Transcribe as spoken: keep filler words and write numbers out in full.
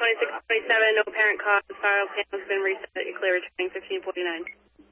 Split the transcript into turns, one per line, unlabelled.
twenty-six twenty-seven, no parent cause, file panel has been reset, you clear returning fifteen forty-nine.